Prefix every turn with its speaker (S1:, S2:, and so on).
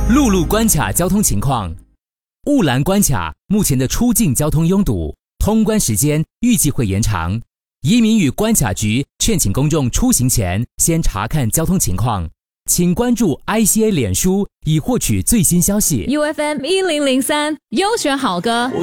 S1: 陆路关卡交通情况：雾兰关卡目前的出境交通拥堵，通关时间预计会延长。移民与关卡局劝请公众出行前先查看交通情况，请关注 ICA 脸书以获取最新消息。
S2: UFM 1003优选好歌。